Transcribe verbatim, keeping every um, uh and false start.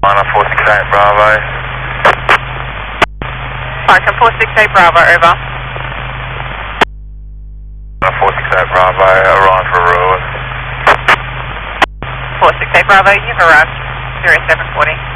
On a four six eight Bravo. Falcon four six eight Bravo, over. On a four six eight Bravo, arrive for Ruin. four six eight Bravo, you've arrived. zero seven forty.